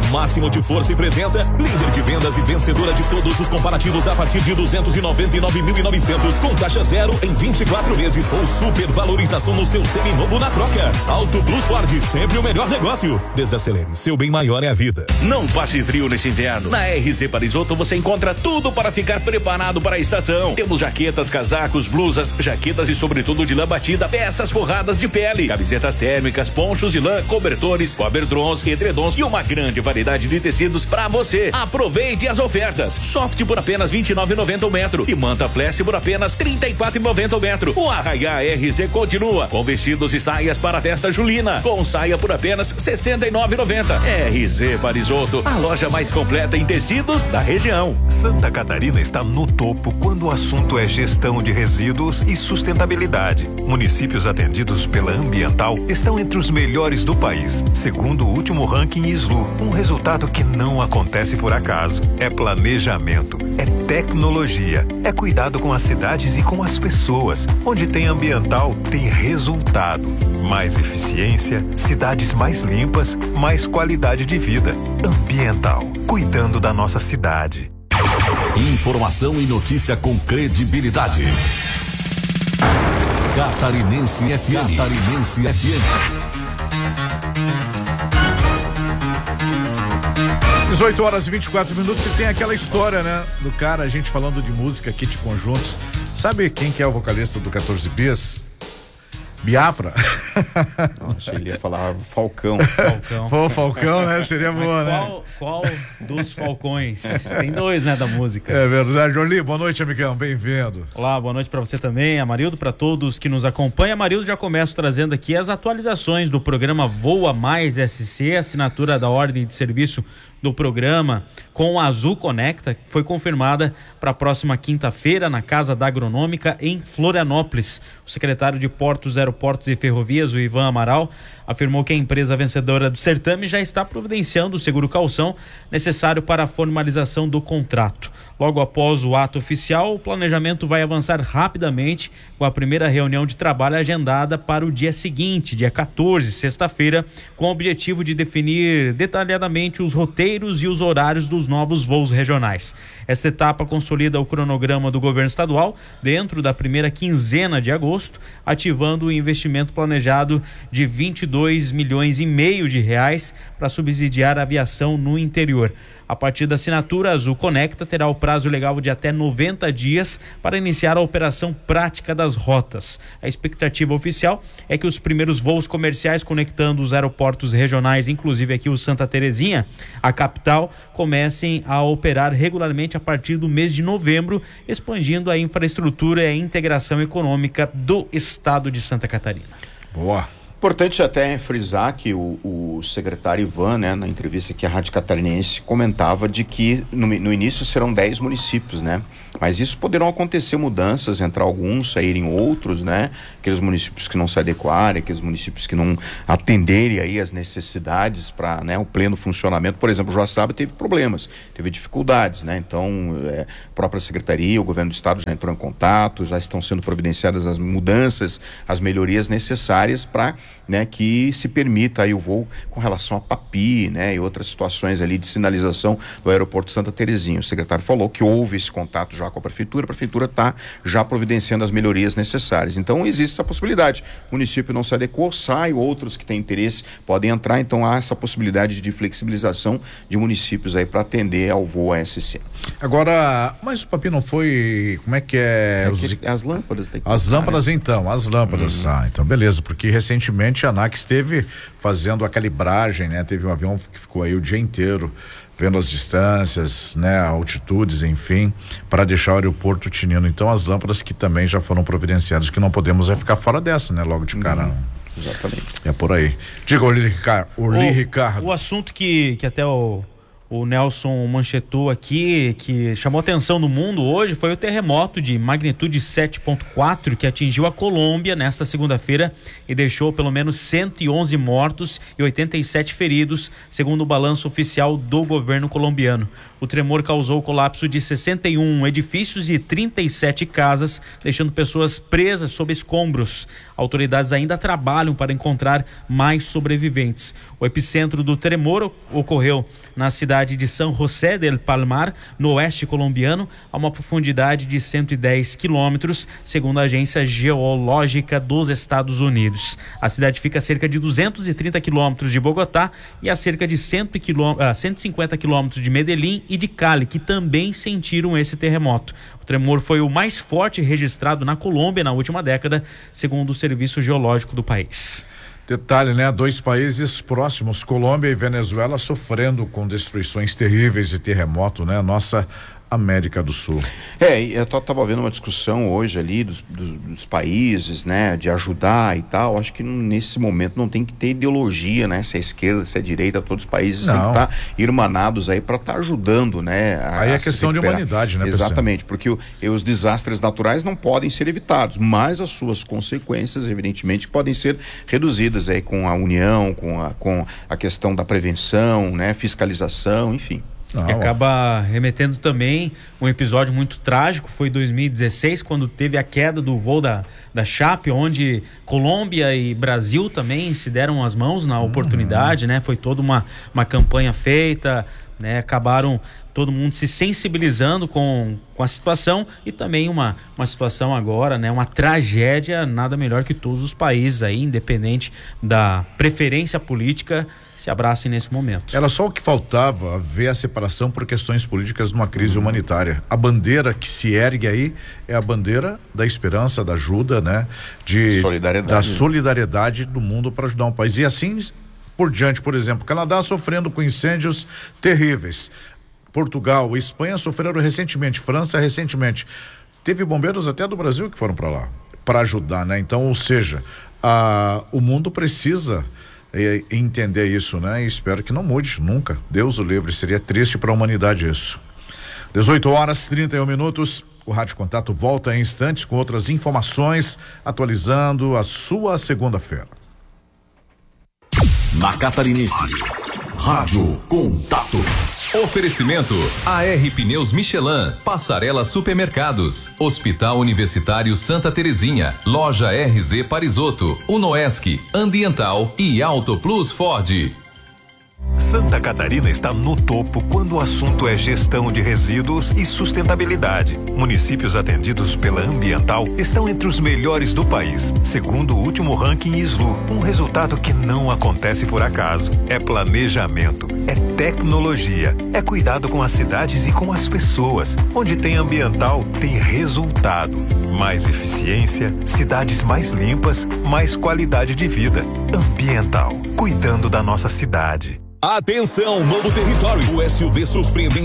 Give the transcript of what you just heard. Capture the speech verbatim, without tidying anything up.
máximo de força e presença, líder de vendas e vencedora de todos os comparativos a partir de duzentos e noventa e nove mil e novecentos, com taxa zero em vinte e quatro vezes ou supervalorização no seu seminovo na troca. Auto Plus Ford, sempre o melhor negócio. Desacelere, seu bem maior é a vida. Não passe frio nesse inverno. Na R Z Parisotto você encontra tudo para ficar preparado para a estação. Temos jaquetas, casacos, blusas, jaquetas e sobretudo de lã batida, peças forradas de pele, camisetas térmicas, ponchos de lã, cobertores, coberdrons, edredons e uma grande variedade de tecidos para você. Aproveite as ofertas. Soft por apenas vinte e nove reais e noventa centavos o metro e manta flash por apenas trinta e quatro reais e noventa centavos o metro. O Arraiá R Z continua com vestidos e saias para a festa julina, com saia por apenas sessenta e nove reais e noventa centavos. R Z Parisotto, a loja mais completa em tecidos da região. Santa Catarina está no topo quando o assunto é gestão de resíduos e sustentabilidade. Municípios atendidos pela Ambiental estão entre os melhores do país, segundo o último ranking S L U. Um resultado que não acontece por acaso. É planejamento, é tecnologia, é cuidado com as cidades e com as pessoas. Onde tem Ambiental, tem resultado. Mais eficiência, cidades mais limpas, mais qualidade de vida. Ambiental, cuidando da nossa cidade. Informação e notícia com credibilidade. Catarinense F M. Catarinense F M. dezoito horas e vinte e quatro minutos, e tem aquela história, né? Do cara, a gente falando de música, Kit Conjuntos. Sabe quem que é o vocalista do quatorze Bis? Biafra. Não, achei que ele ia falar Falcão. Falcão. Pô, Falcão, né? Seria Mas boa, qual, né? qual dos Falcões? Tem dois, né, da música. É verdade. Orli, boa noite, amigão. Bem-vindo. Olá, boa noite pra você também, Amarildo, pra todos que nos acompanham. Amarildo, já começo trazendo aqui as atualizações do programa Voa Mais S C, assinatura da ordem de serviço do programa com a Azul Conecta, que foi confirmada para a próxima quinta-feira na Casa da Agronômica em Florianópolis. O secretário de Portos, Aeroportos e Ferrovias, o Ivan Amaral, afirmou que a empresa vencedora do certame já está providenciando o seguro calção necessário para a formalização do contrato. Logo após o ato oficial, o planejamento vai avançar rapidamente, com a primeira reunião de trabalho agendada para o dia seguinte, dia quatorze, sexta-feira, com o objetivo de definir detalhadamente os roteiros e os horários dos novos voos regionais. Esta etapa consolida o cronograma do governo estadual dentro da primeira quinzena de agosto, ativando o investimento planejado de vinte e dois milhões e meio de reais para subsidiar a aviação no interior. A partir da assinatura, a Azul Conecta terá o prazo legal de até noventa dias para iniciar a operação prática das rotas. A expectativa oficial é que os primeiros voos comerciais conectando os aeroportos regionais, inclusive aqui o Santa Terezinha, a capital, comecem a operar regularmente a partir do mês de novembro, expandindo a infraestrutura e a integração econômica do estado de Santa Catarina. Boa. Importante até frisar que o, o secretário Ivan, né, na entrevista que a Rádio Catarinense comentava de que no, no início serão dez municípios, né? Mas isso poderão acontecer mudanças, entrar alguns, saírem outros, né? Aqueles municípios que não se adequarem, aqueles municípios que não atenderem aí as necessidades para, né, o pleno funcionamento. Por exemplo, o Joaçaba teve problemas, teve dificuldades, né? Então, é, a própria secretaria, o governo do estado já entrou em contato, já estão sendo providenciadas as mudanças, as melhorias necessárias para, né, que se permita aí o voo com relação a Papi, né, e outras situações ali de sinalização do aeroporto Santa Terezinha. O secretário falou que houve esse contato já com a prefeitura, a prefeitura está já providenciando as melhorias necessárias. Então existe essa possibilidade. O município não se adequou, sai, outros que têm interesse podem entrar, então há essa possibilidade de flexibilização de municípios aí para atender ao voo A S C. Agora, mas o Papi não foi, como é que é? é Os... que, as lâmpadas. Tem que as colocar, lâmpadas, né? então, as lâmpadas, uhum. Ah, então beleza, porque recentemente a ANAC esteve fazendo a calibragem, né? Teve um avião que ficou aí o dia inteiro vendo as distâncias, né, altitudes, enfim, para deixar o aeroporto tinindo. Então as lâmpadas que também já foram providenciadas, que não podemos é ficar fora dessa, né, logo de cara. Uhum. Exatamente. É por aí. Diga, Orli Ricardo. Orli o, Ricardo. O assunto que, que até o o Nelson manchetou aqui, que chamou atenção no mundo hoje, foi o terremoto de magnitude sete ponto quatro que atingiu a Colômbia nesta segunda-feira e deixou pelo menos cento e onze mortos e oitenta e sete feridos, segundo o balanço oficial do governo colombiano. O tremor causou o colapso de sessenta e um edifícios e trinta e sete casas, deixando pessoas presas sob escombros. Autoridades ainda trabalham para encontrar mais sobreviventes. O epicentro do tremor ocorreu na cidade de San José del Palmar, no oeste colombiano, a uma profundidade de cento e dez quilômetros, segundo a Agência Geológica dos Estados Unidos. A cidade fica a cerca de duzentos e trinta quilômetros de Bogotá e a cerca de cento e cinquenta quilômetros de Medellín e de Cali, que também sentiram esse terremoto. O tremor foi o mais forte registrado na Colômbia na última década, segundo o Serviço Geológico do país. Detalhe, né? Dois países próximos, Colômbia e Venezuela, sofrendo com destruições terríveis de terremoto, né? Nossa América do Sul. É, eu estava vendo uma discussão hoje ali dos, dos, dos países, né, de ajudar e tal. Acho que nesse momento não tem que ter ideologia, né, se é esquerda, se é direita, todos os países não. têm que estar tá irmanados aí para estar tá ajudando, né. A, aí é questão de humanidade, né? Exatamente, porque o, os desastres naturais não podem ser evitados, mas as suas consequências, evidentemente, podem ser reduzidas aí com a união, com a, com a questão da prevenção, né, fiscalização, enfim. Não, que acaba remetendo também um episódio muito trágico, foi em dois mil e dezesseis, quando teve a queda do voo da, da Chape, onde Colômbia e Brasil também se deram as mãos na oportunidade, uhum. né? Foi toda uma, uma campanha feita, né? Acabaram todo mundo se sensibilizando com, com a situação e também uma, uma situação agora, né? Uma tragédia, nada melhor que todos os países aí, independente da preferência política, se abracem nesse momento. Era só o que faltava, ver a separação por questões políticas numa crise uhum. humanitária. A bandeira que se ergue aí é a bandeira da esperança, da ajuda, né? De, solidariedade. Da solidariedade do mundo para ajudar um país. E assim por diante, por exemplo, Canadá sofrendo com incêndios terríveis. Portugal, Espanha sofreram recentemente, França recentemente. Teve bombeiros até do Brasil que foram para lá para ajudar, né? Então, ou seja, a, o mundo precisa E, entender isso, né? E espero que não mude, nunca. Deus o livre, seria triste para a humanidade isso. dezoito horas e trinta e um minutos. O Rádio Contato volta em instantes com outras informações, atualizando a sua segunda-feira. Na Catarinense, Rádio Contato. Oferecimento A R Pneus Michelin, Passarela Supermercados, Hospital Universitário Santa Terezinha, Loja R Z Parisotto, Unoesc, Ambiental e Auto Plus Ford. Santa Catarina está no topo quando o assunto é gestão de resíduos e sustentabilidade. Municípios atendidos pela Ambiental estão entre os melhores do país, segundo o último ranking I S L U. Um resultado que não acontece por acaso. É planejamento, é tecnologia, é cuidado com as cidades e com as pessoas. Onde tem Ambiental, tem resultado. Mais eficiência, cidades mais limpas, mais qualidade de vida. Ambiental, cuidando da nossa cidade. Atenção, novo território. O S U V surpreendente